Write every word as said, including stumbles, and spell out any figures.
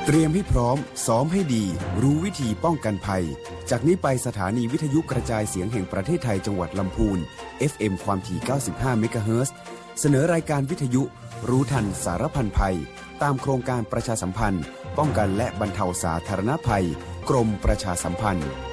เตรียมให้พร้อมซ้อมให้ดีรู้วิธีป้องกันภัยจากนี้ไปสถานีวิทยุกระจายเสียงแห่งประเทศไทยจังหวัดลำพูน เอฟ เอ็ม ความถี่ เก้าสิบห้า เมกะเฮิรตซ์ เสนอรายการวิทยุรู้ทันสารพันภัยตามโครงการประชาสัมพันธ์ป้องกันและบรรเทาสาธารณภัยกรมประชาสัมพันธ์